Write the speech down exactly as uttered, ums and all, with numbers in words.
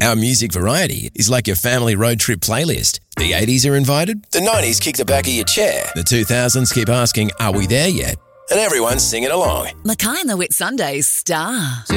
Our music variety is like your family road trip playlist. The eighties are invited, the nineties kick the back of your chair, the two thousands keep asking, are we there yet? And everyone's singing along. Mackay and the Whitsundays star.